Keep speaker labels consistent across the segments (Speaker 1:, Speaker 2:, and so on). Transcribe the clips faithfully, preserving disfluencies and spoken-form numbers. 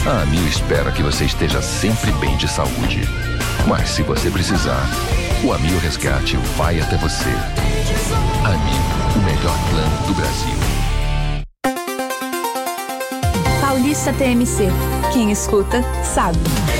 Speaker 1: A Amil espera que você esteja sempre bem de saúde. Mas se você precisar, o Amil Resgate vai até você. Amil, o melhor plano do Brasil.
Speaker 2: Paulista T M C. Quem escuta, sabe.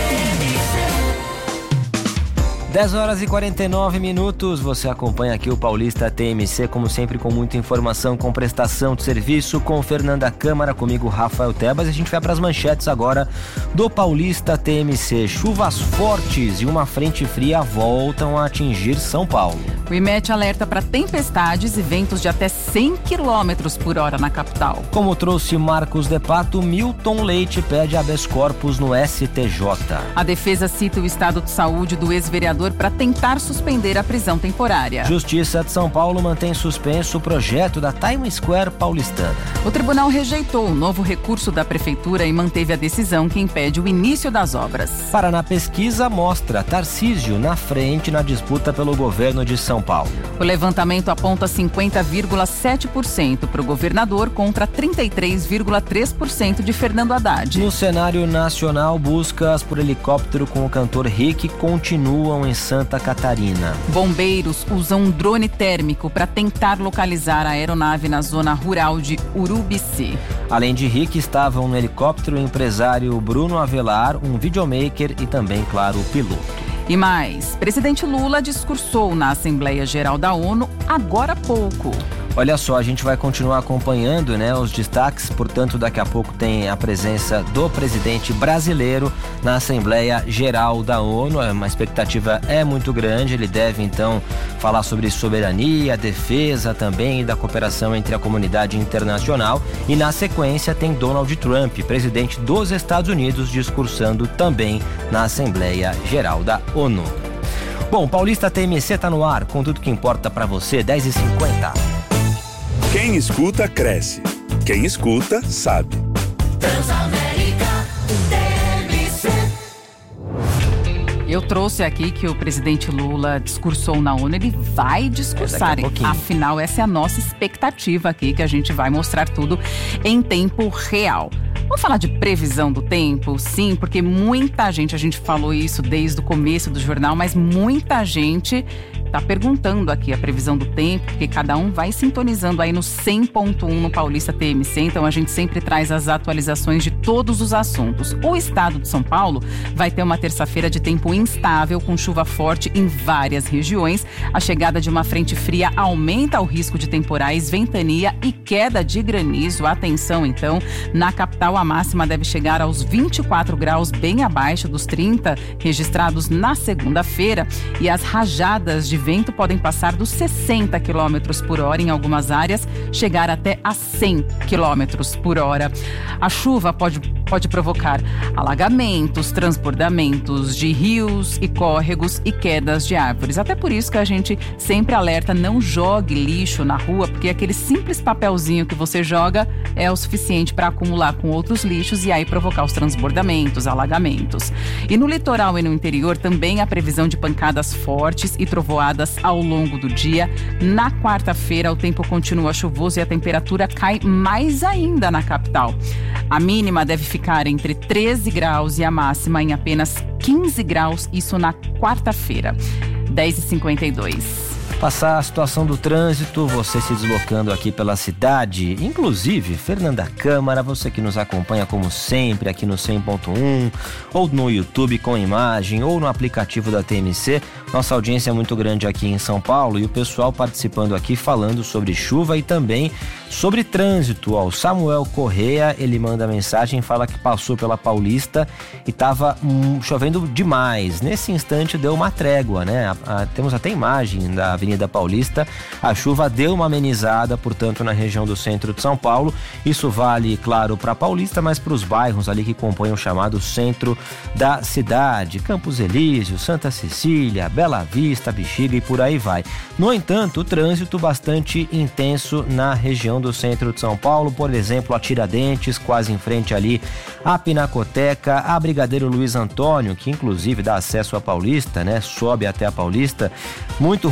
Speaker 3: dez horas e quarenta e nove minutos, você acompanha aqui o Paulista T M C, como sempre com muita informação, com prestação de serviço, com Fernanda Câmara, comigo Rafael Tebas. A gente vai para as manchetes agora do Paulista T M C. Chuvas fortes e uma frente fria voltam a atingir São Paulo.
Speaker 4: O I M E T alerta para tempestades e ventos de até cem quilômetros por hora na capital.
Speaker 3: Como trouxe Marcos de Pato, Milton Leite pede habeas corpus no S T J.
Speaker 4: A defesa cita o estado de saúde do ex-vereador para tentar suspender a prisão temporária.
Speaker 3: Justiça de São Paulo mantém suspenso o projeto da Times Square paulistana.
Speaker 4: O tribunal rejeitou o novo recurso da prefeitura e manteve a decisão que impede o início das obras.
Speaker 3: Paraná Pesquisa mostra Tarcísio na frente na disputa pelo governo de São Paulo.
Speaker 4: O levantamento aponta cinquenta vírgula sete por cento para o governador contra trinta e três vírgula três por cento de Fernando Haddad.
Speaker 3: No cenário nacional, buscas por helicóptero com o cantor Rick continuam em Santa Catarina.
Speaker 4: Bombeiros usam um drone térmico para tentar localizar a aeronave na zona rural de Urubici.
Speaker 3: Além de Rick, estavam no helicóptero o empresário Bruno Avelar, um videomaker e também, claro, o piloto.
Speaker 4: E mais, presidente Lula discursou na Assembleia Geral da ONU agora há pouco.
Speaker 3: Olha só, a gente vai continuar acompanhando, né, os destaques, portanto, daqui a pouco tem a presença do presidente brasileiro na Assembleia Geral da ONU. Uma expectativa é muito grande, ele deve então falar sobre soberania, defesa também e da cooperação entre a comunidade internacional. E na sequência tem Donald Trump, presidente dos Estados Unidos, discursando também na Assembleia Geral da ONU. Bom, Paulista T M C está no ar com tudo que importa para você, dez e cinquenta.
Speaker 5: Quem escuta, cresce. Quem escuta, sabe.
Speaker 6: Transamérica T M C.
Speaker 4: Eu trouxe aqui que o presidente Lula discursou na ONU, ele vai discursar.
Speaker 3: É,
Speaker 4: afinal, essa é a nossa expectativa aqui, que a gente vai mostrar tudo em tempo real. Vamos falar de previsão do tempo? Sim, porque muita gente, a gente falou isso desde o começo do jornal, mas muita gente está perguntando aqui a previsão do tempo, porque cada um vai sintonizando aí no cem ponto um no Paulista T M C, então a gente sempre traz as atualizações de todos os assuntos. O estado de São Paulo vai ter uma terça-feira de tempo instável, com chuva forte em várias regiões. A chegada de uma frente fria aumenta o risco de temporais, ventania e queda de granizo. Atenção, então, na capital a máxima deve chegar aos vinte e quatro graus, bem abaixo dos trinta registrados na segunda-feira, e as rajadas de vento podem passar dos sessenta quilômetros por hora em algumas áreas, chegar até a cem quilômetros por hora. A chuva pode, pode provocar alagamentos, transbordamentos de rios e córregos e quedas de árvores. Até por isso que a gente sempre alerta, não jogue lixo na rua, porque aquele simples papelzinho que você joga é o suficiente para acumular com outros lixos e aí provocar os transbordamentos, alagamentos. E no litoral e no interior também há previsão de pancadas fortes e trovoadas ao longo do dia. Na quarta-feira o tempo continua chuvoso e a temperatura cai mais ainda na capital. A mínima deve ficar entre treze graus e a máxima em apenas quinze graus, isso na quarta-feira. dez e cinquenta e dois.
Speaker 3: Passar a situação do trânsito, você se deslocando aqui pela cidade, inclusive Fernanda Câmara, você que nos acompanha como sempre aqui no cem ponto um, ou no YouTube com imagem, ou no aplicativo da T M C. Nossa audiência é muito grande aqui em São Paulo e o pessoal participando aqui falando sobre chuva e também sobre trânsito. Ó, o Samuel Correia, ele manda mensagem, fala que passou pela Paulista e estava hum, chovendo demais. Nesse instante deu uma trégua, né? A, a, temos até imagem da Avenida Paulista. A chuva deu uma amenizada, portanto, na região do centro de São Paulo. Isso vale, claro, para Paulista, mas para os bairros ali que compõem o chamado centro da cidade. Campos Elíseos, Santa Cecília, Bela Vista, Bexiga e por aí vai. No entanto, o trânsito bastante intenso na região do centro de São Paulo, por exemplo, a Tiradentes, quase em frente ali a Pinacoteca, a Brigadeiro Luiz Antônio, que inclusive dá acesso à Paulista, né? Sobe até a Paulista. Muito ruim o trânsito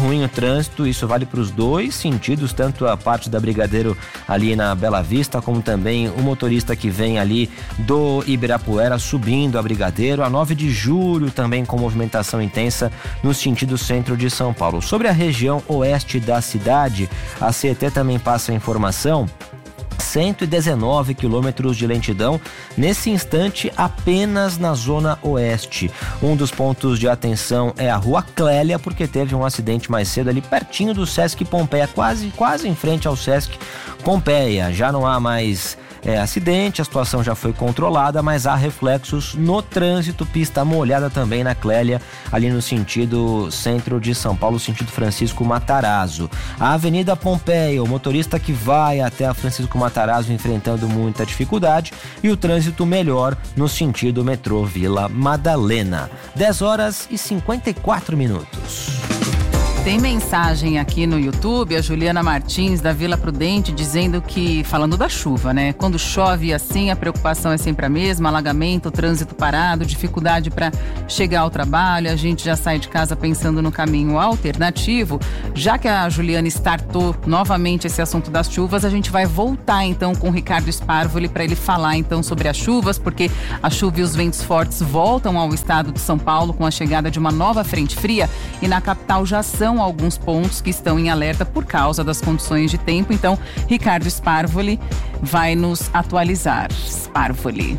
Speaker 3: trânsito. Isso vale para os dois sentidos, tanto a parte da Brigadeiro ali na Bela Vista, como também o motorista que vem ali do Ibirapuera subindo a Brigadeiro. A nove de julho também com movimentação intensa no sentido centro de São Paulo. Sobre a região oeste da cidade, a C E T também passa a informação: cento e dezenove quilômetros de lentidão nesse instante apenas na zona oeste. Um dos pontos de atenção é a Rua Clélia, porque teve um acidente mais cedo ali pertinho do Sesc Pompeia, quase, quase em frente ao Sesc Pompeia. Já não há mais É, acidente, a situação já foi controlada, mas há reflexos no trânsito, pista molhada também na Clélia, ali no sentido centro de São Paulo, sentido Francisco Matarazzo. A Avenida Pompeia, o motorista que vai até a Francisco Matarazzo enfrentando muita dificuldade, e o trânsito melhor no sentido metrô Vila Madalena. dez horas e cinquenta e quatro minutos.
Speaker 4: Tem mensagem aqui no YouTube, a Juliana Martins, da Vila Prudente, dizendo que, falando da chuva, né? Quando chove assim, a preocupação é sempre a mesma: alagamento, trânsito parado, dificuldade para chegar ao trabalho. A gente já sai de casa pensando no caminho alternativo. Já que a Juliana startou novamente esse assunto das chuvas, a gente vai voltar então com o Ricardo Sparvoli para ele falar então sobre as chuvas, porque a chuva e os ventos fortes voltam ao estado de São Paulo com a chegada de uma nova frente fria, e na capital já são alguns pontos que estão em alerta por causa das condições de tempo. Então, Ricardo Sparvoli vai nos atualizar. Sparvoli.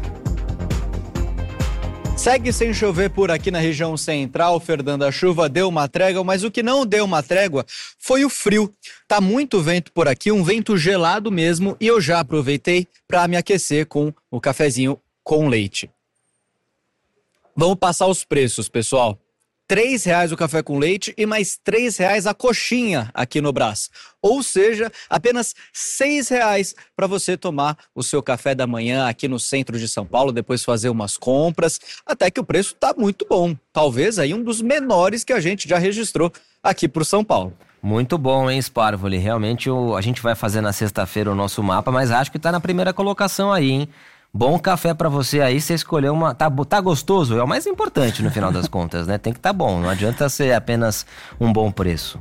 Speaker 7: Segue sem chover por aqui na região central, Fernanda. A chuva deu uma trégua, mas o que não deu uma trégua foi o frio. Tá muito vento por aqui, um vento gelado mesmo, e eu já aproveitei para me aquecer com o cafezinho com leite. Vamos passar os preços, pessoal. Três reais o café com leite e mais três reais a coxinha aqui no Brás. Ou seja, apenas seis reais para você tomar o seu café da manhã aqui no centro de São Paulo, depois fazer umas compras, até que o preço está muito bom. Talvez aí um dos menores que a gente já registrou aqui para o São Paulo.
Speaker 3: Muito bom, hein, Sparvoli? Realmente o, a gente vai fazer na sexta-feira o nosso mapa, mas acho que está na primeira colocação aí, hein? Bom café pra você aí, você escolheu uma... Tá, tá gostoso? É o mais importante no final das contas, né? Tem que tá bom, não adianta ser apenas um bom preço.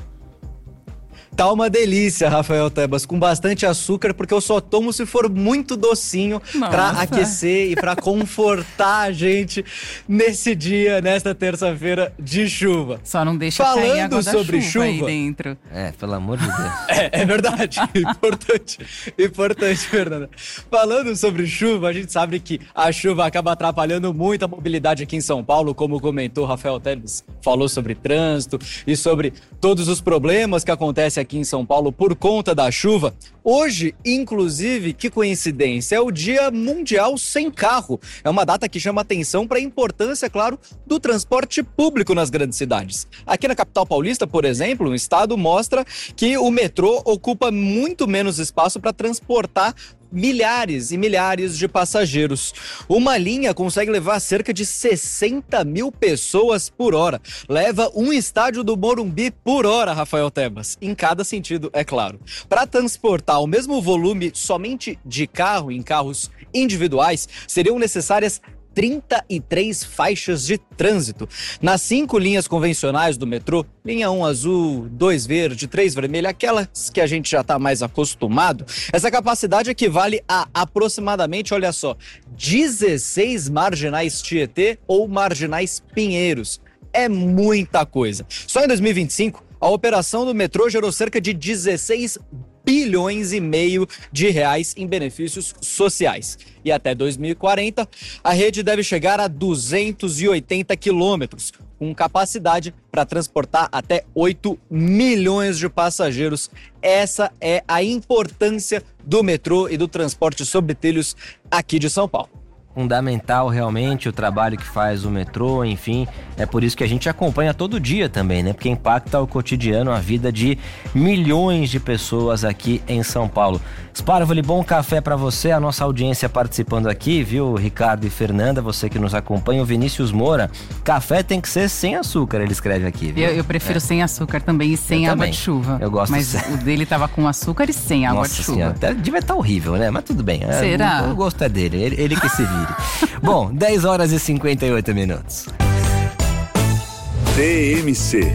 Speaker 7: Tá uma delícia, Rafael Tebas, com bastante açúcar, porque eu só tomo se for muito docinho. Nossa. Pra aquecer e pra confortar a gente nesse dia, nesta terça-feira de chuva.
Speaker 4: Só não deixa
Speaker 7: Falando
Speaker 4: cair água da
Speaker 7: sobre
Speaker 4: chuva,
Speaker 7: chuva
Speaker 4: aí dentro.
Speaker 3: É, pelo amor de Deus.
Speaker 7: É, é verdade, importante, importante, Fernanda. Falando sobre chuva, a gente sabe que a chuva acaba atrapalhando muito a mobilidade aqui em São Paulo, como comentou Rafael Tebas, falou sobre trânsito e sobre todos os problemas que acontecem aqui aqui em São Paulo por conta da chuva. Hoje, inclusive, que coincidência, é o Dia Mundial Sem Carro. É uma data que chama atenção para a importância, claro, do transporte público nas grandes cidades. Aqui na capital paulista, por exemplo, o estado mostra que o metrô ocupa muito menos espaço para transportar milhares e milhares de passageiros. Uma linha consegue levar cerca de sessenta mil pessoas por hora. Leva um estádio do Morumbi por hora, Rafael Tebas. Em cada sentido, é claro. Para transportar o mesmo volume somente de carro em carros individuais, seriam necessárias trinta e três faixas de trânsito. Nas cinco linhas convencionais do metrô, linha um azul, dois verde, três vermelho, aquelas que a gente já está mais acostumado, essa capacidade equivale a aproximadamente, olha só, dezesseis marginais Tietê ou marginais Pinheiros. É muita coisa. Só em dois mil e vinte e cinco, a operação do metrô gerou cerca de dezesseis bilhões e meio de reais em benefícios sociais. E até dois mil e quarenta, a rede deve chegar a duzentos e oitenta quilômetros, com capacidade para transportar até oito milhões de passageiros. Essa é a importância do metrô e do transporte sobre trilhos aqui de São Paulo.
Speaker 3: Fundamental realmente o trabalho que faz o metrô, enfim, é por isso que a gente acompanha todo dia também, né? Porque impacta o cotidiano, a vida de milhões de pessoas aqui em São Paulo. Sparvoli, bom café para você, a nossa audiência participando aqui, viu, Ricardo e Fernanda, você que nos acompanha, o Vinícius Moura, café tem que ser sem açúcar, ele escreve aqui, viu?
Speaker 4: Eu, eu prefiro é. sem açúcar também e sem
Speaker 3: eu
Speaker 4: água
Speaker 3: também.
Speaker 4: de chuva.
Speaker 3: Eu gosto.
Speaker 4: Mas o dele tava com açúcar e sem água
Speaker 3: Nossa
Speaker 4: de chuva.
Speaker 3: Senhora, devia estar horrível, né? Mas tudo bem.
Speaker 4: Será?
Speaker 3: O, o gosto é dele, ele, ele que se vire. Bom, dez horas e cinquenta e oito minutos.
Speaker 5: T M C.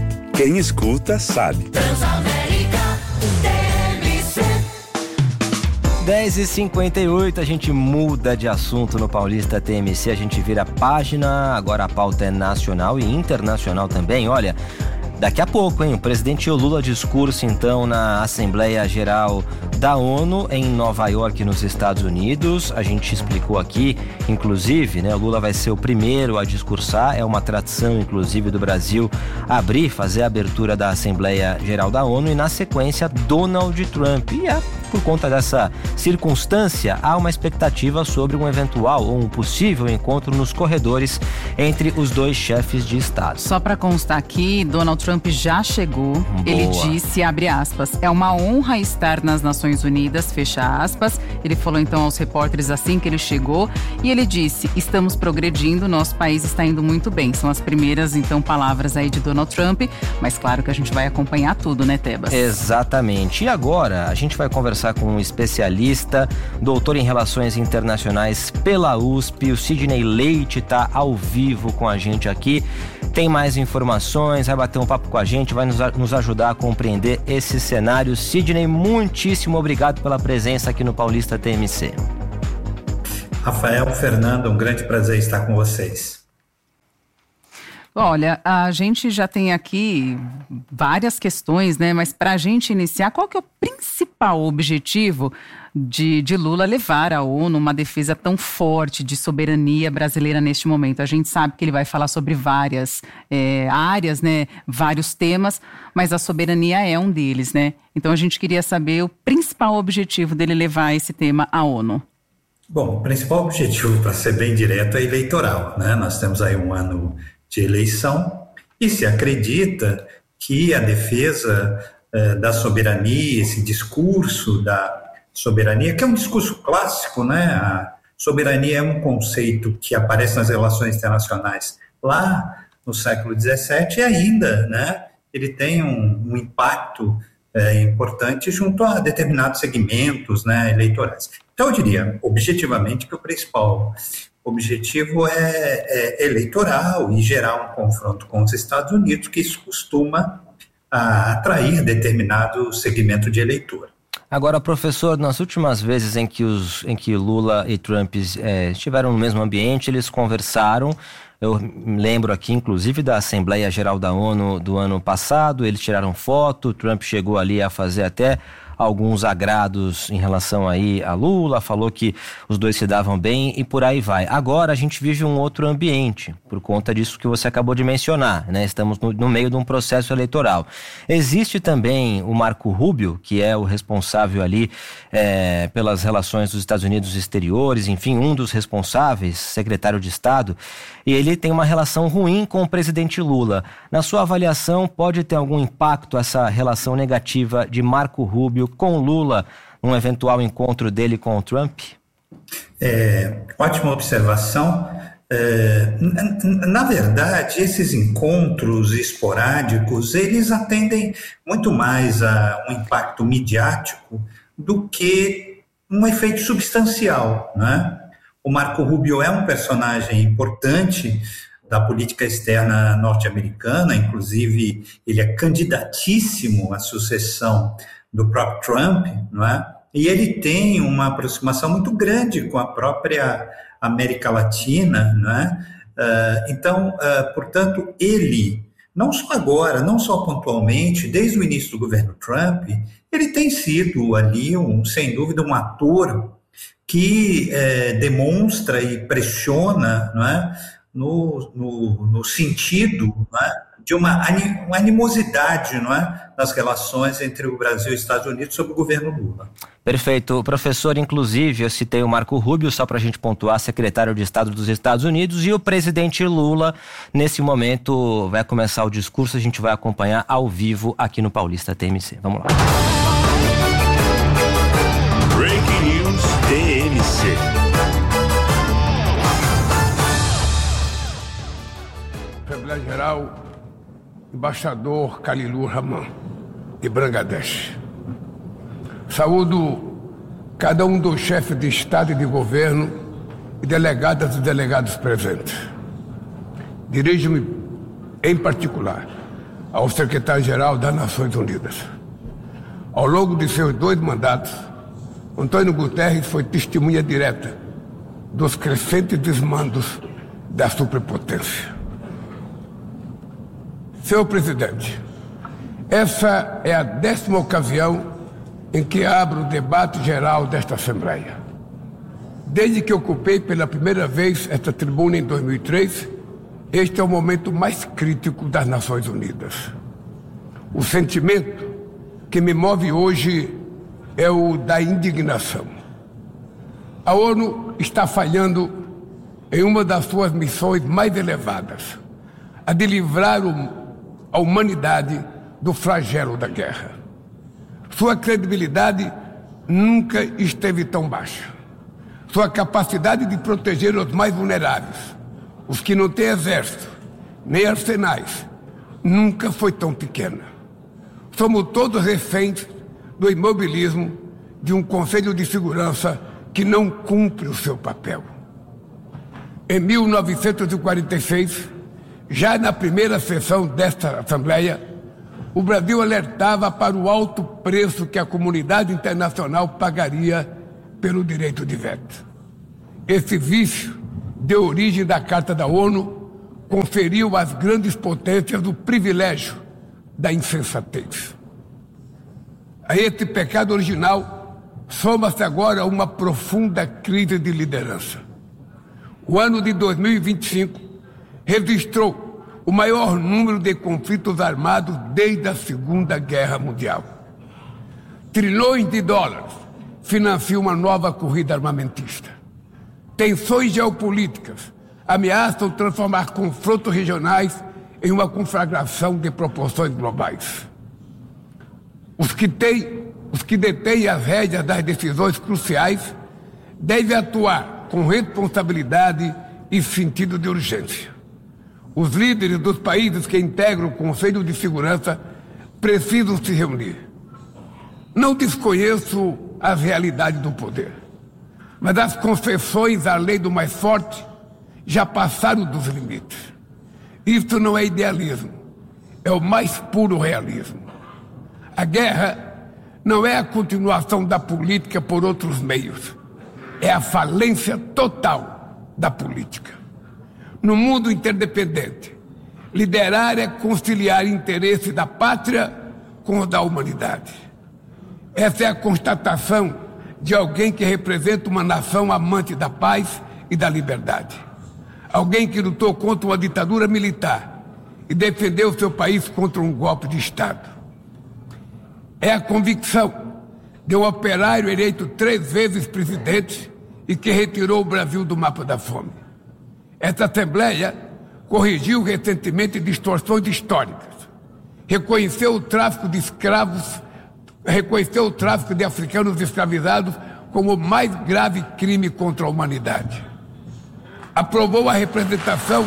Speaker 5: Quem escuta, sabe.
Speaker 6: Transamérica T M C.
Speaker 3: dez e cinquenta e oito, a gente muda de assunto no Paulista T M C, a gente vira a página, agora a pauta é nacional e internacional também. Olha, daqui a pouco, hein, o presidente Lula discursa então na Assembleia Geral da ONU em Nova York, nos Estados Unidos. A gente explicou aqui, inclusive, né, o Lula vai ser o primeiro a discursar, é uma tradição, inclusive, do Brasil abrir, fazer a abertura da Assembleia Geral da ONU e, na sequência, Donald Trump. E é, por conta dessa circunstância, há uma expectativa sobre um eventual ou um possível encontro nos corredores entre os dois chefes de Estado.
Speaker 4: Só para constar aqui, Donald Trump já chegou.
Speaker 3: Boa.
Speaker 4: Ele disse, abre aspas, é uma honra estar nas Nações Unidas, fecha aspas. Ele falou então aos repórteres assim que ele chegou e ele disse, estamos progredindo, nosso país está indo muito bem. São as primeiras então palavras aí de Donald Trump, mas claro que a gente vai acompanhar tudo, né, Tebas?
Speaker 3: Exatamente. E agora a gente vai conversar com um especialista, doutor em Relações Internacionais pela U S P, o Sidney Leite está ao vivo com a gente aqui. Tem mais informações, vai bater um papo com a gente, vai nos, nos ajudar a compreender esse cenário. Sidney, muitíssimo obrigado pela presença aqui no Paulista T M C.
Speaker 8: Rafael, Fernando, um grande prazer estar com vocês.
Speaker 4: Olha, a gente já tem aqui várias questões, né? Mas para a gente iniciar, qual que é o principal objetivo de, de Lula levar à ONU uma defesa tão forte de soberania brasileira neste momento? A gente sabe que ele vai falar sobre várias é, áreas, né? Vários temas, mas a soberania é um deles, né? Então a gente queria saber o principal objetivo dele levar esse tema à ONU.
Speaker 8: Bom, o principal objetivo, para ser bem direto, é eleitoral, né? Nós temos aí um ano de eleição e se acredita que a defesa eh, da soberania, esse discurso da soberania, que é um discurso clássico, né? A soberania é um conceito que aparece nas relações internacionais lá no século dezessete e ainda, né? Ele tem um, um impacto eh, importante junto a determinados segmentos, né, eleitorais. Então eu diria, objetivamente, que o principal objetivo é, é eleitoral e gerar um confronto com os Estados Unidos, que isso costuma a, atrair determinado segmento de eleitor.
Speaker 3: Agora, professor, nas últimas vezes em que, os, em que Lula e Trump é, estiveram no mesmo ambiente, eles conversaram. Eu lembro aqui, inclusive, da Assembleia Geral da ONU do ano passado, eles tiraram foto, Trump chegou ali a fazer até alguns agrados em relação aí a Lula, falou que os dois se davam bem e por aí vai. Agora a gente vive um outro ambiente, por conta disso que você acabou de mencionar, né? Estamos no, no meio de um processo eleitoral. Existe também o Marco Rubio, que é o responsável ali é, pelas relações dos Estados Unidos exteriores, enfim, um dos responsáveis, secretário de Estado, e ele tem uma relação ruim com o presidente Lula. Na sua avaliação, pode ter algum impacto essa relação negativa de Marco Rubio com Lula, um eventual encontro dele com o Trump?
Speaker 8: É, ótima observação. É, na, na verdade, esses encontros esporádicos, eles atendem muito mais a um impacto midiático do que um efeito substancial, né? O Marco Rubio é um personagem importante da política externa norte-americana, inclusive ele é candidatíssimo à sucessão do próprio Trump, não é? E ele tem uma aproximação muito grande com a própria América Latina, não é? Uh, então, uh, portanto, ele, não só agora, não só pontualmente, desde o início do governo Trump, ele tem sido ali, um, sem dúvida, um ator que eh, demonstra e pressiona, não é? no, no, no sentido, não é? de uma, uma animosidade, não é? nas relações entre o Brasil e os Estados Unidos sob o governo Lula.
Speaker 3: Perfeito. Professor, inclusive, eu citei o Marco Rubio, só para a gente pontuar, secretário de Estado dos Estados Unidos, e o presidente Lula, nesse momento, vai começar o discurso, a gente vai acompanhar ao vivo aqui no Paulista T M C. Vamos lá.
Speaker 5: Breaking News T M C.
Speaker 9: Assembleia Geral, embaixador Khalilur Rahman, de Bangladesh. Saúdo cada um dos chefes de Estado e de governo e delegadas e delegados presentes. Dirijo-me, em particular, ao secretário-geral das Nações Unidas. Ao longo de seus dois mandatos, Antônio Guterres foi testemunha direta dos crescentes desmandos da superpotência. Senhor presidente, essa é a décima ocasião em que abro o debate geral desta Assembleia. Desde que ocupei pela primeira vez esta tribuna em dois mil e três, este é o momento mais crítico das Nações Unidas. O sentimento que me move hoje é o da indignação. A ONU está falhando em uma das suas missões mais elevadas, a de livrar a humanidade do flagelo da guerra. Sua credibilidade nunca esteve tão baixa. Sua capacidade de proteger os mais vulneráveis, os que não têm exército, nem arsenais, nunca foi tão pequena. Somos todos reféns do imobilismo de um Conselho de Segurança que não cumpre o seu papel. Em mil novecentos e quarenta e seis, já na primeira sessão desta Assembleia, o Brasil alertava para o alto preço que a comunidade internacional pagaria pelo direito de veto. Esse vício deu origem da Carta da ONU, conferiu às grandes potências o privilégio da insensatez. A esse pecado original soma-se agora uma profunda crise de liderança. O ano de dois mil e vinte e cinco registrou o maior número de conflitos armados desde a Segunda Guerra Mundial. Trilhões de dólares financiam uma nova corrida armamentista. Tensões geopolíticas ameaçam transformar confrontos regionais em uma conflagração de proporções globais. Os que têm, os que detêm as rédeas das decisões cruciais devem atuar com responsabilidade e sentido de urgência. Os líderes dos países que integram o Conselho de Segurança precisam se reunir. Não desconheço as realidades do poder, mas as concessões à lei do mais forte já passaram dos limites. Isso não é idealismo, é o mais puro realismo. A guerra não é a continuação da política por outros meios, é a falência total da política. No mundo interdependente, liderar é conciliar interesse da pátria com o da humanidade. Essa é a constatação de alguém que representa uma nação amante da paz e da liberdade. Alguém que lutou contra uma ditadura militar e defendeu seu país contra um golpe de Estado. É a convicção de um operário eleito três vezes presidente e que retirou o Brasil do mapa da fome. Essa Assembleia corrigiu recentemente distorções históricas, reconheceu o tráfico de escravos, reconheceu o tráfico de africanos escravizados como o mais grave crime contra a humanidade. Aprovou a representação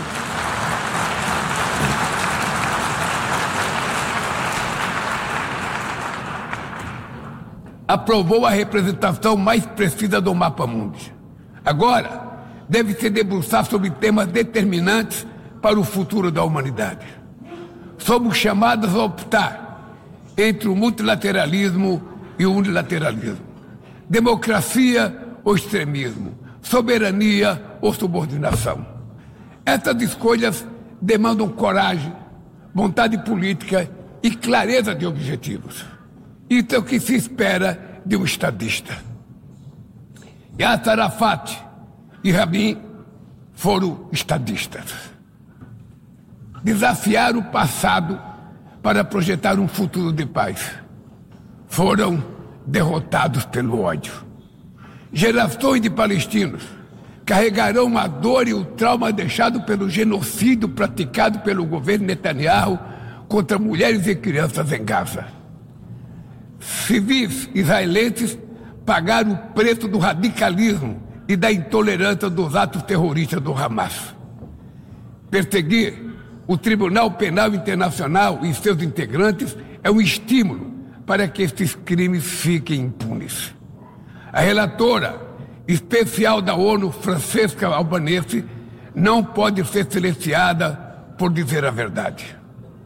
Speaker 9: aprovou a representação mais precisa do mapa mundi. Agora, deve se debruçar sobre temas determinantes para o futuro da humanidade. Somos chamados a optar entre o multilateralismo e o unilateralismo, democracia ou extremismo, soberania ou subordinação. Essas escolhas demandam coragem, vontade política e clareza de objetivos. Isso é o que se espera de um estadista. Yasser Arafat e Rabin foram estadistas. Desafiaram o passado para projetar um futuro de paz. Foram derrotados pelo ódio. Gerações de palestinos carregarão a dor e o trauma deixado pelo genocídio praticado pelo governo Netanyahu contra mulheres e crianças em Gaza. Civis israelenses pagaram o preço do radicalismo e da intolerância dos atos terroristas do Hamas. Perseguir o Tribunal Penal Internacional e seus integrantes é um estímulo para que esses crimes fiquem impunes. A relatora especial da ONU, Francesca Albanese, não pode ser silenciada por dizer a verdade.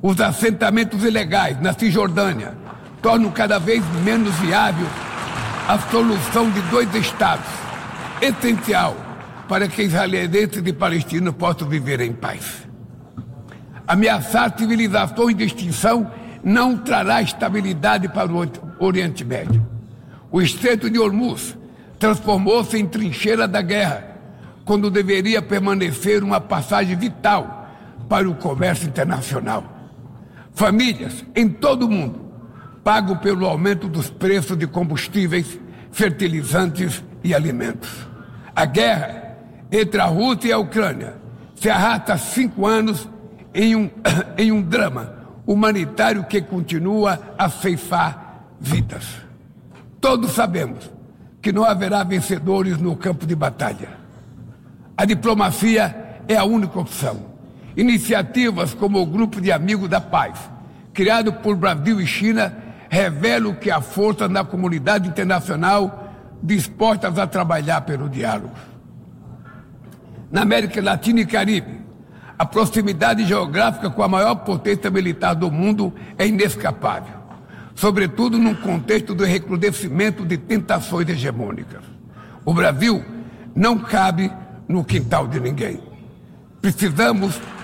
Speaker 9: Os assentamentos ilegais na Cisjordânia tornam cada vez menos viável a solução de dois estados, essencial para que israelenses e palestinos possam viver em paz. Ameaçar civilizações de extinção não trará estabilidade para o Oriente Médio. O Estreito de Hormuz transformou-se em trincheira da guerra, quando deveria permanecer uma passagem vital para o comércio internacional. Famílias em todo o mundo pagam pelo aumento dos preços de combustíveis, fertilizantes e alimentos. A guerra entre a Rússia e a Ucrânia se arrasta há cinco anos em um, em um drama humanitário que continua a ceifar vidas. Todos sabemos que não haverá vencedores no campo de batalha. A diplomacia é a única opção. Iniciativas como o Grupo de Amigos da Paz, criado por Brasil e China, revelam que há força na comunidade internacional dispostas a trabalhar pelo diálogo. Na América Latina e Caribe, a proximidade geográfica com a maior potência militar do mundo é inescapável, sobretudo num contexto do recrudescimento de tentações hegemônicas. O Brasil não cabe no quintal de ninguém. Precisamos